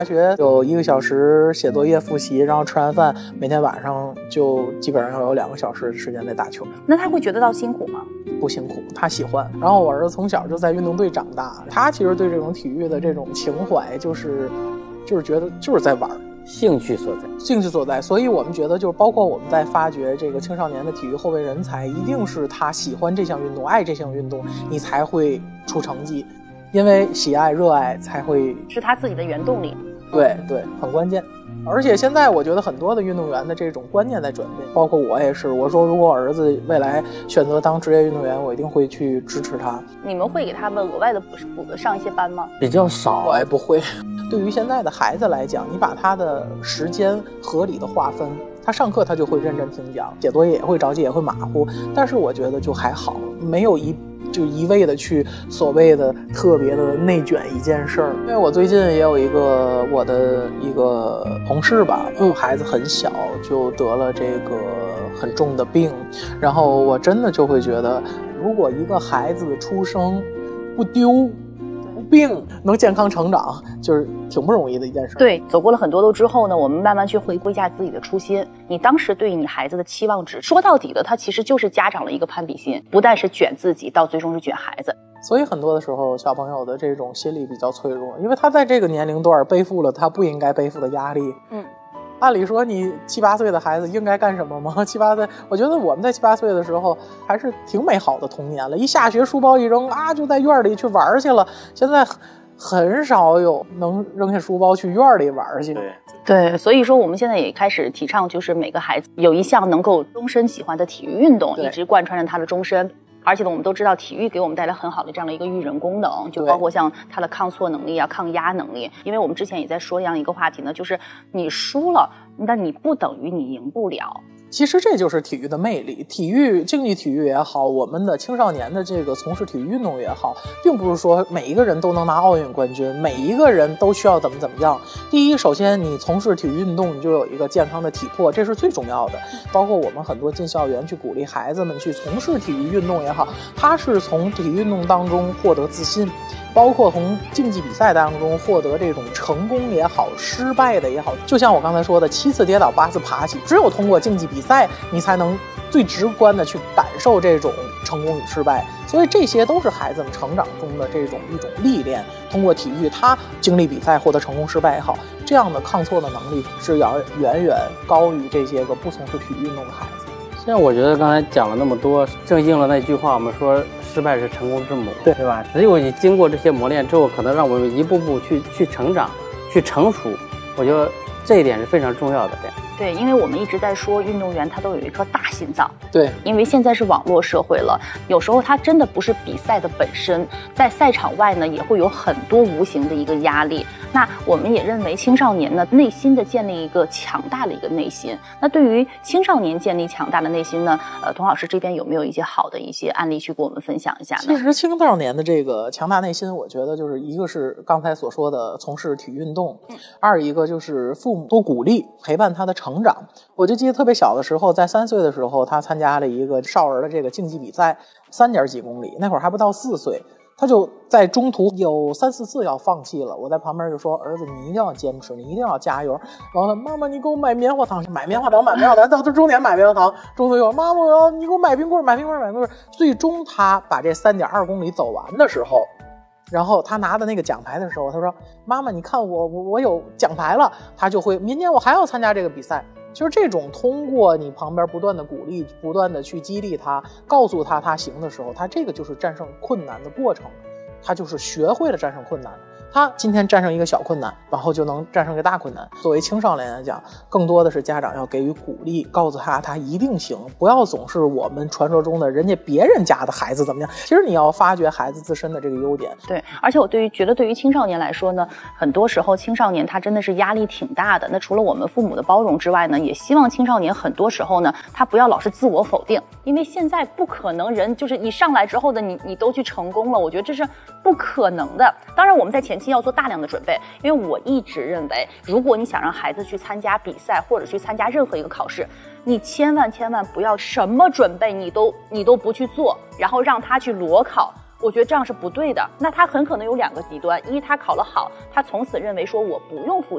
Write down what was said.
大学有1个小时写作业复习，然后吃完饭每天晚上就基本上要有2个小时的时间在打球。 那他会觉得到辛苦吗？ 不辛苦，他喜欢。然后我儿子从小就在运动队长大，他其实对这种体育的这种情怀就是觉得就是在玩， 兴趣所在。 所以我们觉得就是包括我们在发掘这个青少年的体育后备人才，一定是他喜欢这项运动，爱这项运动，你才会出成绩，因为喜爱热爱才会是他自己的原动力。 对，很关键。而且现在我觉得很多的运动员的这种观念在转变，包括我也是。我说如果我儿子未来选择当职业运动员，我一定会去支持他。 你们会给他们额外的上一些班吗？ 比较少， 我也不会。对于现在的孩子来讲，你把他的时间合理的划分，他上课他就会认真听讲，写作业也会着急也会马虎，但是我觉得就还好，没有一味的去所谓的特别的内卷一件事儿。因为我最近也有我的一个同事吧，孩子很小就得了这个很重的病，然后我真的就会觉得，如果一个孩子出生不丢不病，能健康成长，就是挺不容易的一件事。 对，走过了很多路之后呢，我们慢慢去回顾一下自己的初心。你当时对你孩子的期望值，说到底的，它其实就是家长的一个攀比心，不但是卷自己，到最终是卷孩子。 所以很多的时候，小朋友的这种心理比较脆弱，因为他在这个年龄段背负了他不应该背负的压力。按理说你7、8岁的孩子应该干什么吗？7、8岁，我觉得我们在7、8岁的时候还是挺美好的童年了。一下学书包一扔啊，就在院里去玩去了。现在很少有能扔下书包去院里玩去。 对，所以说我们现在也开始提倡，就是每个孩子有一项能够终身喜欢的体育运动，一直贯穿着他的终身。而且呢，我们都知道体育给我们带来很好的这样的一个育人功能，就包括像它的抗挫能力啊、抗压能力。因为我们之前也在说这样一个话题呢，就是你输了，那你不等于你赢不了。 其实这就是体育的魅力，竞技体育也好，我们的青少年的这个从事体育运动也好，并不是说每一个人都能拿奥运冠军，每一个人都需要怎么样。第一，首先你从事体育运动，你就有一个健康的体魄，这是最重要的。包括我们很多进校园去鼓励孩子们去从事体育运动也好，他是从体育运动当中获得自信，包括从竞技比赛当中获得这种成功也好，失败的也好。就像我刚才说的，7次跌倒8次爬起，只有通过竞技比赛你才能最直观的去感受这种成功与失败。所以这些都是孩子们成长中的一种历练。通过体育，他经历比赛获得成功失败也好，这样的抗挫的能力是要远远高于这些个不从事体育运动的孩子。 像我觉得刚才讲了那么多，正应了那句话，我们说失败是成功之母，对吧？只有你经过这些磨练之后，可能让我们一步步去成长，去成熟。我觉得这一点是非常重要的。 对，因为我们一直在说运动员他都有一颗大心脏。 对， 因为现在是网络社会了，有时候他真的不是比赛的本身，在赛场外呢也会有很多无形的一个压力。那我们也认为青少年呢内心的建立一个强大的一个内心。那对于青少年建立强大的内心呢，童老师这边有没有一些好的一些案例去跟我们分享一下呢？ 其实青少年的这个强大内心，我觉得就是一个是刚才所说的从事体育运动，二一个就是父母多鼓励陪伴他的成长。我就记得特别小的时候，在3岁的时候，他参加了一个少儿的这个竞技比赛，3点几公里，那会儿还不到4岁，他就在中途有3、4次要放弃了。我在旁边就说：“儿子，你一定要坚持，你一定要加油。”然后妈妈，你给我买棉花糖，买棉花糖，到终点买棉花糖，中途又妈妈，你给我买冰棍，买冰棍。最终他把这3.2公里走完的时候，然后他拿的那个奖牌的时候，他说：“妈妈，你看我有奖牌了。”他就会明年我还要参加这个比赛。就是这种通过你旁边不断的鼓励，不断的去激励他，告诉他他行的时候，他这个就是战胜困难的过程，他就是学会了战胜困难。他今天战胜一个小困难，然后就能战胜一个大困难。作为青少年来讲，更多的是家长要给予鼓励，告诉他一定行，不要总是我们传说中的别人家的孩子怎么样。其实你要发掘孩子自身的这个优点。 对，而且我觉得对于青少年来说呢，很多时候青少年他真的是压力挺大的。那除了我们父母的包容之外呢，也希望青少年很多时候呢，他不要老是自我否定，因为现在不可能人就是你上来之后的你都去成功了，我觉得这是不可能的。当然我们在前期要做大量的准备，因为我一直认为，如果你想让孩子去参加比赛或者去参加任何一个考试，你千万不要什么准备你都不去做，然后让他去裸考。我觉得这样是不对的。那他很可能有2个极端，一他考了好，他从此认为说我不用付